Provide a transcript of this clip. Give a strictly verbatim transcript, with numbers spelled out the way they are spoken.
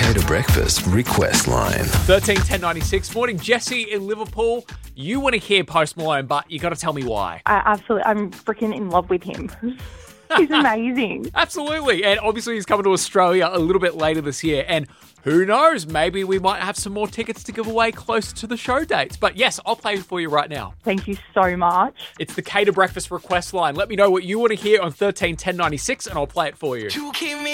Cater Breakfast request line. thirteen ten ninety-six. Morning, Jesse in Liverpool. You want to hear Post Malone, but you got to tell me why. I absolutely, I'm freaking in love with him. He's amazing. Absolutely. And obviously he's coming to Australia a little bit later this year. And who knows, maybe we might have some more tickets to give away closer to the show dates. But yes, I'll play it for you right now. Thank you so much. It's the Cater Breakfast request line. Let me know what you want to hear on thirteen ten ninety-six and I'll play it for you. You keep me